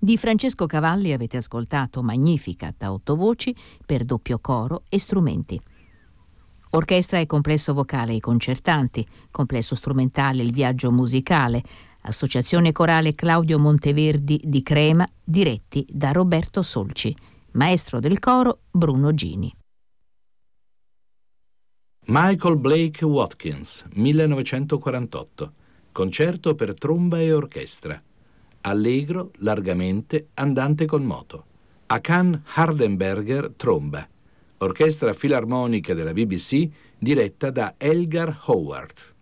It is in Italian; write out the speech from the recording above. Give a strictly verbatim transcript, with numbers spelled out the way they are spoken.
Di Francesco Cavalli avete ascoltato Magnificat a otto voci per doppio coro e strumenti. Orchestra e complesso vocale I Concertanti, complesso strumentale Il Viaggio Musicale, associazione corale Claudio Monteverdi di Crema, diretti da Roberto Solci, maestro del coro Bruno Gini. Michael Blake Watkins, millenovecentoquarantotto, concerto per tromba e orchestra. Allegro, largamente, andante con moto. Hakan Hardenberger, tromba. Orchestra filarmonica della B B C, diretta da Elgar Howard.